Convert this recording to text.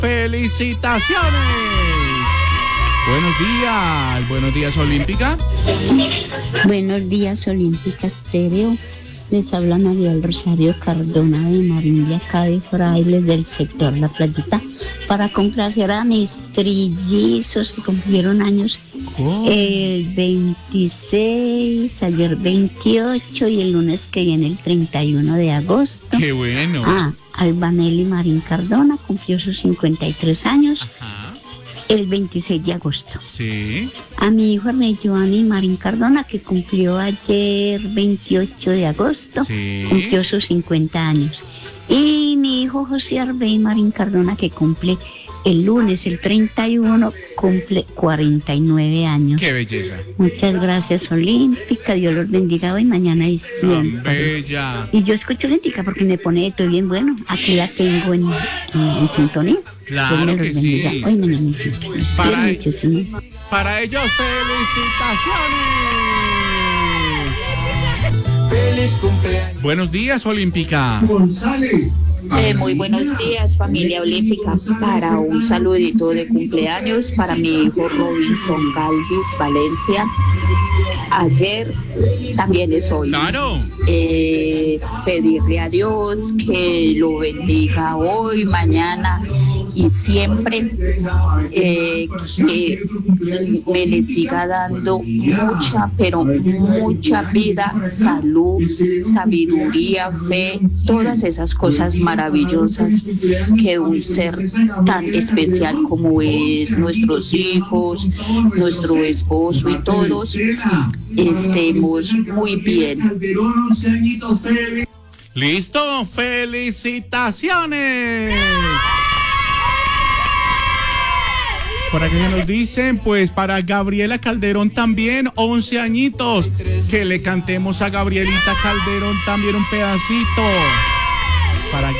¡Felicitaciones! Buenos días Olímpica. Buenos días Olímpica Estéreo. Les habla María del Rosario Cardona de Marín de acá de Frailes del sector La Playita para complacer a mis trillizos que cumplieron años el 26, ayer 28 y el lunes que viene el 31 de agosto. ¡Qué bueno! Albanelli Marín Cardona cumplió sus 53 años. Ajá. El 26 de agosto. Sí. A mi hijo Ernest Giovanni Marín Cardona, que cumplió ayer 28 de agosto, sí, cumplió sus 50 años. Y mi hijo José Arbey Marín Cardona, que cumple el lunes, el 31, cumple 49 años. ¡Qué belleza! Muchas gracias, Olímpica. Dios los bendiga hoy, mañana y siempre. Bella. Y yo escucho Olímpica porque me pone de todo bien bueno. Aquí la tengo en sintonía. Claro que sí. Hoy, mañana y siempre. Para ellos, felicitaciones. ¡Feliz cumpleaños! Buenos días, Olímpica. González. Muy buenos días, familia olímpica. Para un saludito de cumpleaños para mi hijo Robinson Galvis Valencia. Ayer también es hoy. Claro. Pedirle a Dios que lo bendiga hoy, mañana y siempre, que me le siga dando mucha, pero mucha vida, salud, sabiduría, fe, todas esas cosas maravillosas que un ser tan especial como es nuestros hijos, nuestro esposo y todos estemos muy bien. Listo, felicitaciones. Por acá nos dicen, pues para Gabriela Calderón también, 11 añitos. Que le cantemos a Gabrielita Calderón también un pedacito. Para